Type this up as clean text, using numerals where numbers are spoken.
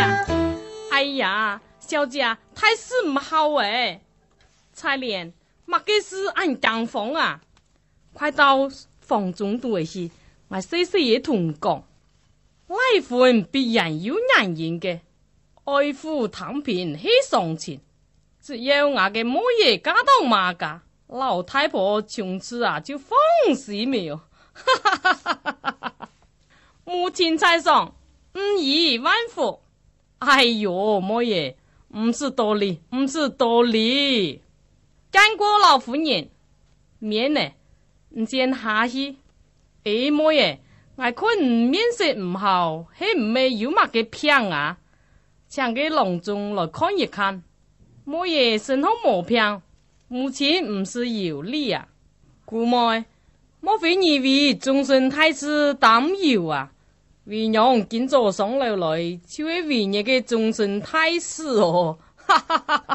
呀，哎呀，小姐太事唔好诶！彩莲，乜嘅事俺当房啊？快到房中度时，我细细嘢同讲，爱婚必然有原因嘅，爱富躺平喜上前，只要我嘅母爷嫁到马家，老太婆从此啊就放肆苗。哈哈哈哈哈！母亲在上，5亿万福。哎呦，母爷，唔是道理，唔是道理。干过老夫人，面呢，唔见下去。哎，母爷，我看面色唔好，系唔系有乜嘅病啊？请给郎中来看一看。母爷身后冇病，母亲唔是有理啊。姑妹，莫非你为终身太子担忧啊？为娘今早上楼来，就会为你嘅终身太子哦，哈哈哈哈